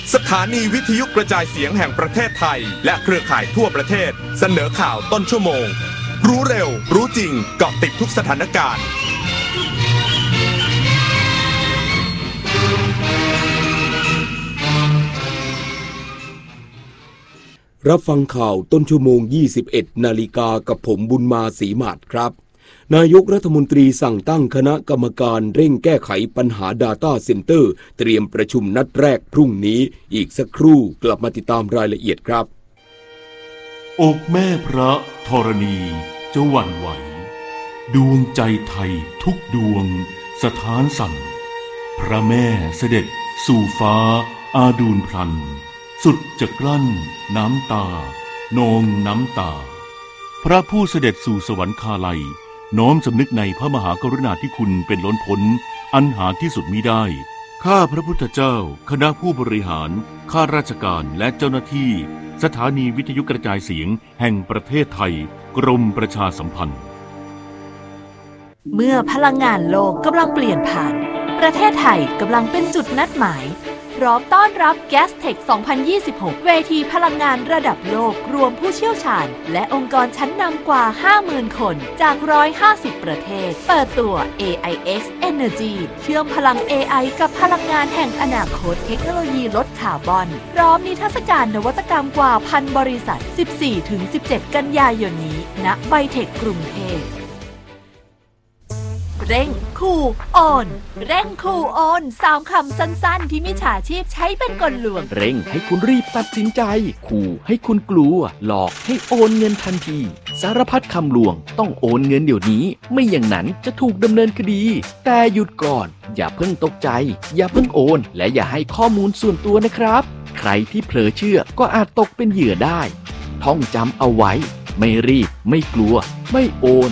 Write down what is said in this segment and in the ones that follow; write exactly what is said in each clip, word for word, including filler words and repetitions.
สถานีวิทยุกระจายเสียงแห่งประเทศไทยและเครือข่ายทั่วประเทศเสนอข่าวต้นชั่วโมงรู้เร็วรู้จริงเกาะติดทุกสถานการณ์รับฟังข่าวต้นชั่วโมง ยี่สิบเอ็ด นาฬิกากับผมบุญมาศรีมาศครับนายกรัฐมนตรีสั่งตั้งคณะกรรมการเร่งแก้ไขปัญหา Data Center เตรียมประชุมนัดแรกพรุ่งนี้อีกสักครู่กลับมาติดตามรายละเอียดครับอกแม่พระธรณีจะหวั่นไหวดวงใจไทยทุกดวงสถานสั่นพระแม่เสด็จสู่ฟ้าอาดูลพลันสุดจะกลั้นน้ำตานองน้ำตาพระผู้เสด็จสู่สวรรคาลัยน้อมสำนึกในพระมหากรุณาธิคุณเป็นล้นพ้นอันหาที่สุดมิได้ข้าพระพุทธเจ้าคณะผู้บริหารข้าราชการและเจ้าหน้าที่สถานีวิทยุกระจายเสียงแห่งประเทศไทยกรมประชาสัมพันธ์เมื่อพลังงานโลกกำลังเปลี่ยนผ่านประเทศไทยกำลังเป็นจุดนัดหมายพร้อมต้อนรับ Gastech สองพันยี่สิบหก เวทีพลังงานระดับโลกรวมผู้เชี่ยวชาญและองค์กรชั้นนำกว่า ห้าหมื่น คนจากหนึ่งร้อยห้าสิบประเทศเปิดตัว เอ ไอ เอ็กซ์ Energy เชื่อมพลัง เอ ไอ กับพลังงานแห่งอนาคตเทคโนโลยีลดคาร์บอนพร้อมนิทรรศการนวัตกรรมกว่าพันบริษัท สิบสี่ถึงสิบเจ็ด กันยายนนี้ณไบเทคกรุงเทพเร่งคูโอนเร่งคูโอนสามคำสั้นๆที่มิจฉาชีพใช้เป็นกลลวงเร่งให้คุณรีบตัดสินใจขู่ให้คุณกลัวหลอกให้โอนเงินทันทีสารพัดคำลวงต้องโอนเงินเดี๋ยวนี้ไม่อย่างนั้นจะถูกดำเนินคดีแต่หยุดก่อนอย่าเพิ่งตกใจอย่าเพิ่งโอนและอย่าให้ข้อมูลส่วนตัวนะครับใครที่เผลอเชื่อก็อาจตกเป็นเหยื่อได้ท่องจำเอาไว้ไม่รีบไม่กลัวไม่โอน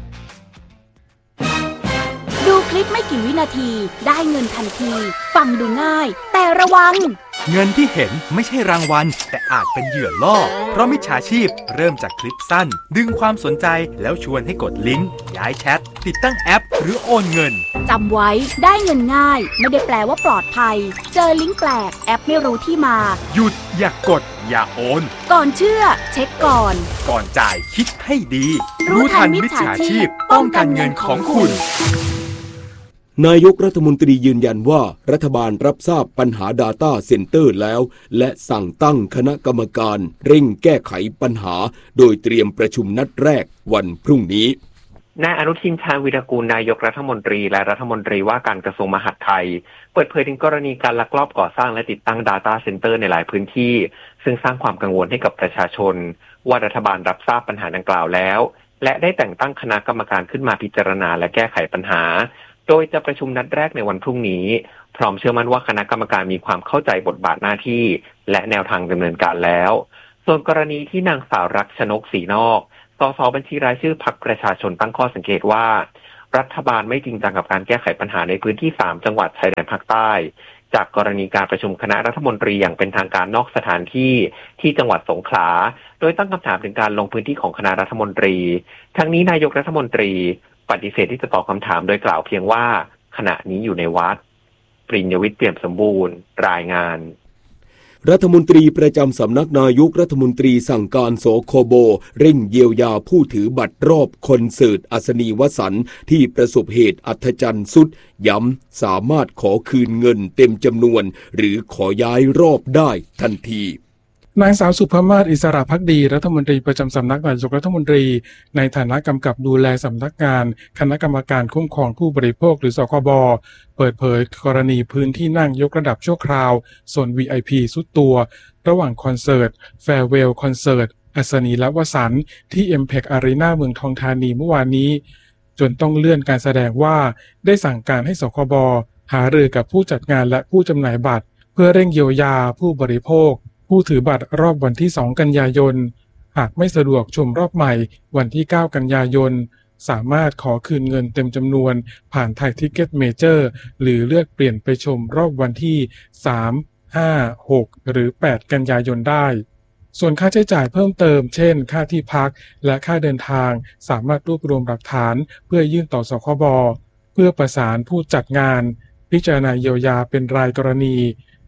ดูคลิปไม่กี่วินาทีได้เงินทันทีฟังดูง่ายแต่ระวังเงินที่เห็นไม่ใช่รางวัลแต่อาจเป็นเหยื่อล่อเพราะมิจฉาชีพเริ่มจากคลิปสั้นดึงความสนใจแล้วชวนให้กดลิงก์ย้ายแชทติดตั้งแอปหรือโอนเงินจำไว้ได้เงินง่ายไม่ได้แปลว่าปลอดภัยเจอลิงก์แปลกแอปไม่รู้ที่มาหยุดอย่ากดอย่าโอนก่อนเชื่อเช็คก่อนก่อนจ่ายคิดให้ดีรู้ทันมิจฉาชีพป้องกันเงินของคุณนายกรัฐมนตรียืนยันว่ารัฐบาลรับทราบปัญหา Data Center แล้วและสั่งตั้งคณะกรรมการเร่งแก้ไขปัญหาโดยเตรียมประชุมนัดแรกวันพรุ่งนี้นายอนุทินชาญวีรกูลนายกรัฐมนตรีและรัฐมนตรีว่าการกระทรวงมหาดไทยเปิดเผยถึงกรณีการลักลอบก่อสร้างและติดตั้ง Data Center ในหลายพื้นที่ซึ่งสร้างความกังวลให้กับประชาชนว่ารัฐบาลรับทราบปัญหาดังกล่าวแล้วและได้แต่งตั้งคณะกรรมการขึ้นมาพิจารณาและแก้ไขปัญหาโดยจะประชุมนัดแรกในวันพรุ่งนี้พร้อมเชื่อมั่นว่าคณะกรรมการมีความเข้าใจบทบาทหน้าที่และแนวทางดำเนินการแล้วส่วนกรณีที่นางสาวรักชนกศรีนอกสสบัญชีรายชื่อพรรคประชาชนตั้งข้อสังเกตว่ารัฐบาลไม่จริงจังกับการแก้ไขปัญหาในพื้นที่สามจังหวัดชายแดนภาคใต้จากกรณีการประชุมคณะรัฐมนตรีอย่างเป็นทางการนอกสถานที่ที่จังหวัดสงขลาโดยตั้งคำถามถึงการลงพื้นที่ของคณะรัฐมนตรีทั้งนี้นายกรัฐมนตรีปฏิเสธที่จะตอบคำถามโดยกล่าวเพียงว่าขณะนี้อยู่ในวัดปริญญวิทย์เปี่ยมสมบูรณ์รายงานรัฐมนตรีประจำสำนักนายกรัฐมนตรีสั่งการสคบเร่งเยียวยาผู้ถือบัตรรอบคอนเสิร์ตอัศนีวสันต์ที่ประสบเหตุอัธจันทร์สุดย้ำสามารถขอคืนเงินเต็มจำนวนหรือขอย้ายรอบได้ทันทีนางสาวสุภมาศอิสระภักดีรัฐมนตรีประจำสำนักนายกรัฐมนตรีในฐานะกำกับดูแลสำนักงานคณะกรรมการคุ้มครองผู้บริโภคหรือสคบเปิดเผยกรณีพื้นที่นั่งยกระดับชั่วคราวโซน วี ไอ พี สุดตัวระหว่างคอนเสิร์ต Farewell Concert อัศนีวสันต์ที่ Impact Arena เมืองทองธานีเมื่อวานนี้จนต้องเลื่อนการแสดงว่าได้สั่งการให้สคบหารือกับผู้จัดงานและผู้จำหน่ายบัตรเพื่อเร่งเยียวยาผู้บริโภคผู้ถือบัตรรอบวันที่สองกันยายนหากไม่สะดวกชมรอบใหม่วันที่เก้ากันยายนสามารถขอคืนเงินเต็มจำนวนผ่านไทยทิกเก็ตเมเจอร์หรือเลือกเปลี่ยนไปชมรอบวันที่สาม ห้า หกหรือแปดกันยายนได้ส่วนค่าใช้จ่ายเพิ่มเติมเช่นค่าที่พักและค่าเดินทางสามารถรวบรวมหลักฐานเพื่อยื่นต่อสคบเพื่อประสานผู้จัดงานพิจารณาเยียวยาเป็นรายกรณี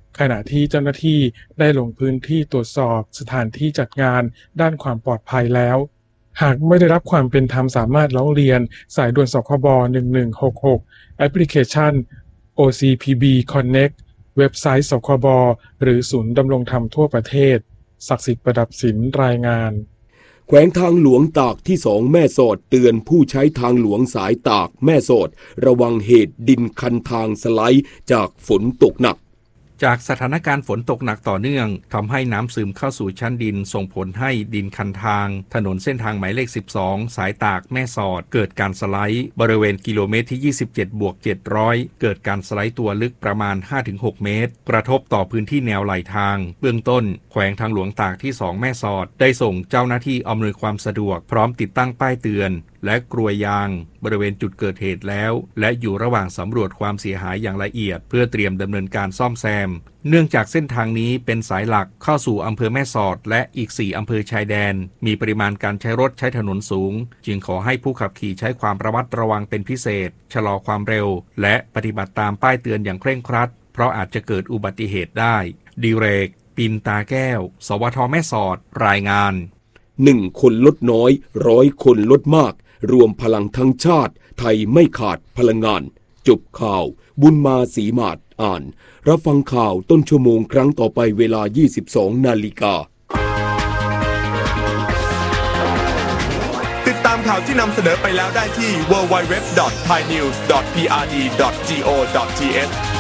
ขณะที่เจ้าหน้าที่ได้ลงพื้นที่ตรวจสอบสถานที่จัดงานด้านความปลอดภัยแล้วหากไม่ได้รับความเป็นธรรมสามารถร้องเรียนสายด่วนสคบหนึ่งหนึ่งหกหกแอปพลิเคชัน โอ ซี พี บี Connect เว็บไซต์สคบหรือศูนย์ดำรงธรรมทั่วประเทศศักดิ์สิทธิ์ประดับศิลป์รายงานแขวงทางหลวงตากที่สองแม่สอดเตือนผู้ใช้ทางหลวงสายตากแม่สอดระวังเหตุดินคันทางสไลด์จากฝนตกหนักจากสถานการณ์ฝนตกหนักต่อเนื่องทำให้น้ำซึมเข้าสู่ชั้นดินส่งผลให้ดินคันทางถนนเส้นทางหมายเลขสิบสองสายตากแม่สอดเกิดการสไลด์บริเวณกิโลเมตรที่ยี่สิบเจ็ดบวกเจ็ดร้อยเกิดการสไลด์ตัวลึกประมาณ ห้าถึงหก เมตรกระทบต่อพื้นที่แนวไหลทางเบื้องต้นแขวงทางหลวงตากที่สองแม่สอดได้ส่งเจ้าหน้าที่อำนวยความสะดวกพร้อมติดตั้งป้ายเตือนและกลวยยางบริเวณจุดเกิดเหตุแล้วและอยู่ระหว่างสำรวจความเสียหายอย่างละเอียดเพื่อเตรียมดำเนินการซ่อมแซมเนื่องจากเส้นทางนี้เป็นสายหลักเข้าสู่อำเภอแม่สอดและอีกสี่อำเภอชายแดนมีปริมาณการใช้รถใช้ถนนสูงจึงขอให้ผู้ขับขี่ใช้ความระมัดระวังเป็นพิเศษชะลอความเร็วและปฏิบัติตามป้ายเตือนอย่างเคร่งครัดเพราะอาจจะเกิดอุบัติเหตุได้ดิเรกปินตาแก้วสวทแม่สอดรายงานหนึ่งคนลดน้อยร้อยคนลดมากรวมพลังทั้งชาติไทยไม่ขาดพลังงานจบข่าวบุญมาศรีมาศอ่านรับฟังข่าวต้นชั่วโมงครั้งต่อไปเวลา ยี่สิบสองนาฬิกาติดตามข่าวที่นำเสนอไปแล้วได้ที่ ดับเบิลยู ดับเบิลยู ดับเบิลยู ดอท ไทยนิวส์ ดอท พี อาร์ ดี ดอท จี โอ ดอท ที เอช